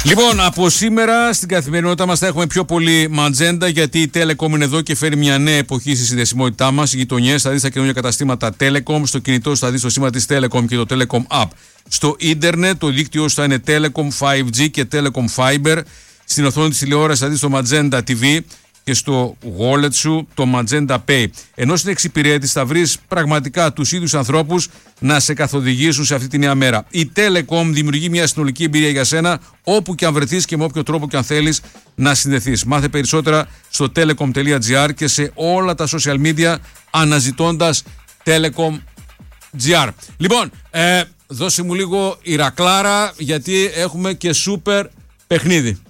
Λοιπόν, από σήμερα στην καθημερινότητα μας θα έχουμε πιο πολύ Magenta, γιατί η Telecom είναι εδώ και φέρει μια νέα εποχή στη συνδεσιμότητά μας. Οι γειτονιές θα δεις τα καινούργια καταστήματα Telecom, στο κινητό θα δεις το σήμα της Telecom και το Telecom App. Στο ίντερνετ το δίκτυο θα είναι Telecom 5G και Telecom Fiber. Στην οθόνη της τηλεόρασης θα δεις το Magenta TV και στο wallet σου το Magenta Pay. Ενώ στην εξυπηρέτηση θα βρεις πραγματικά τους ίδιους ανθρώπους να σε καθοδηγήσουν σε αυτή τη νέα μέρα. Η Telecom δημιουργεί μια συνολική εμπειρία για σένα όπου και αν βρεθείς και με όποιο τρόπο και αν θέλεις να συνδεθείς. Μάθε περισσότερα στο telecom.gr και σε όλα τα social media αναζητώντας Telecom.gr. Λοιπόν, δώσε μου λίγο Ηρακλάρα, γιατί έχουμε και super παιχνίδι.